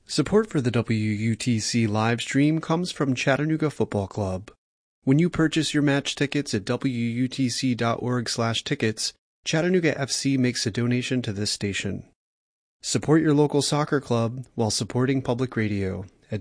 Support for the WUTC live stream comes from Chattanooga Football Club. When you purchase your match tickets at wutc.org/tickets, Chattanooga FC makes a donation to this station. Support your local soccer club while supporting public radio at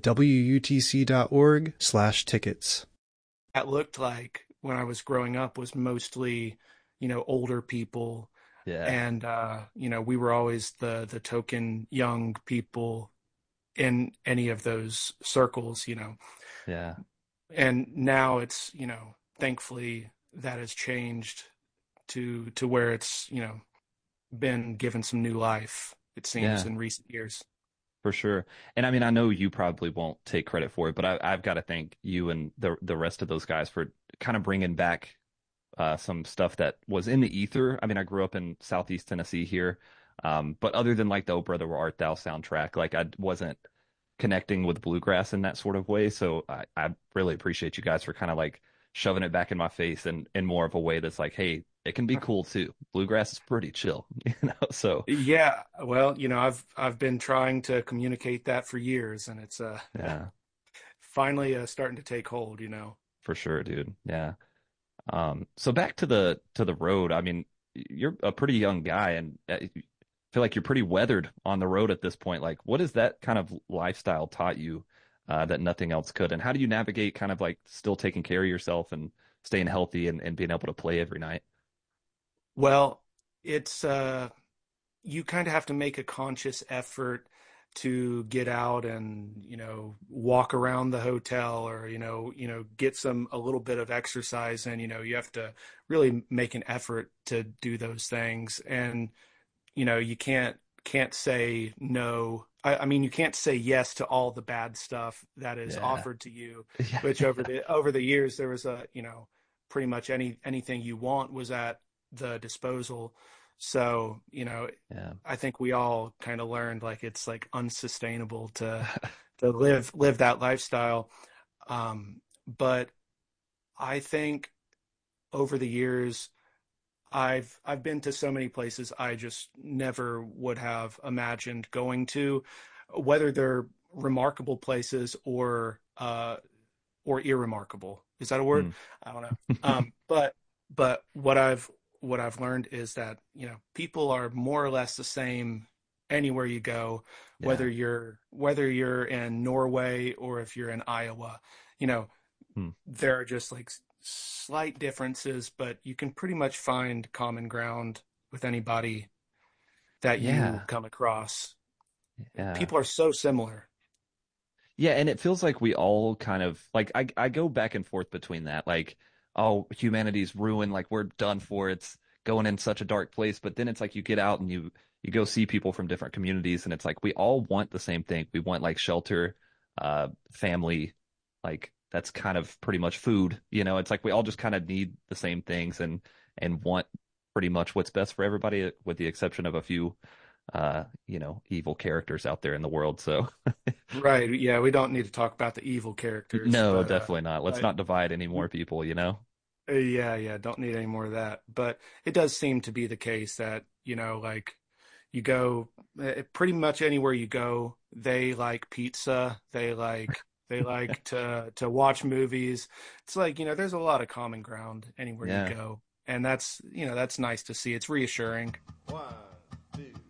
wutc.org/tickets. That looked like when I was growing up was mostly, older people. Yeah. And, we were always the token young people in any of those circles. Yeah. And now it's, thankfully that has changed to where it's, been given some new life, it seems, in recent years. For sure. And I mean, I know you probably won't take credit for it, but I've got to thank you and the rest of those guys for kind of bringing back some stuff that was in the ether. I mean, I grew up in Southeast Tennessee here. But other than like the "Oh Brother, Where Art Thou" soundtrack, like I wasn't connecting with bluegrass in that sort of way. So I really appreciate you guys for kind of like shoving it back in my face and in more of a way that's like, hey, it can be cool too. Bluegrass is pretty chill, So yeah, well, I've been trying to communicate that for years, and it's finally starting to take hold. For sure, dude. Yeah. So back to the road. I mean, you're a pretty young guy, and I feel like you're pretty weathered on the road at this point. Like, what has that kind of lifestyle taught you that nothing else could? And how do you navigate kind of like still taking care of yourself and staying healthy and being able to play every night? Well, it's you kind of have to make a conscious effort to get out and walk around the hotel, or get a little bit of exercise, and you have to really make an effort to do those things. And you can't say no. I mean, you can't say yes to all the bad stuff that is offered to you, which over the years there was pretty much anything you want was at the disposal. So, I think we all kind of learned like it's like unsustainable to live that lifestyle. But I think over the years, I've been to so many places I just never would have imagined going to, whether they're remarkable places or irremarkable. Is that a word? I don't know. But what I've learned is that, people are more or less the same anywhere you go, whether you're in Norway or if you're in Iowa. There are just like slight differences, but you can pretty much find common ground with anybody that you come across. Yeah. People are so similar. Yeah, and it feels like we all kind of like I go back and forth between that, like, oh, humanity's ruined, like we're done for, it's going in such a dark place. But then it's like you get out and you go see people from different communities, and it's like we all want the same thing. We want like shelter, family, like that's kind of pretty much food. It's like we all just kind of need the same things and want pretty much what's best for everybody, with the exception of a few evil characters out there in the world. So Right. Yeah, we don't need to talk about the evil characters. No, but, definitely not. Let's not divide any more people, Yeah, don't need any more of that. But it does seem to be the case that, like you go pretty much anywhere you go, they like pizza, they like to watch movies. It's like, there's a lot of common ground anywhere you go. And that's nice to see. It's reassuring. 1, 2.